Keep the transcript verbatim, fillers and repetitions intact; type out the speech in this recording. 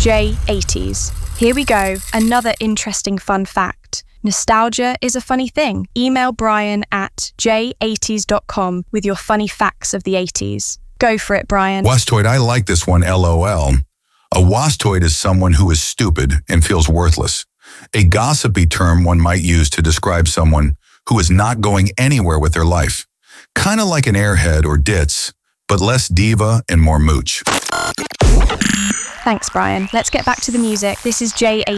J eighties. Here we go, another interesting fun fact. Nostalgia is a funny thing. Email Brian at j eighties dot com with your funny facts of the eighties. Go for it, Brian. Wastoid, I like this one, LOL. A wastoid is someone who is stupid and feels worthless. A gossipy term one might use to describe someone who is not going anywhere with their life. Kind of like an airhead or ditz, but less diva and more mooch. Thanks, Brian. Let's get back to the music. This is J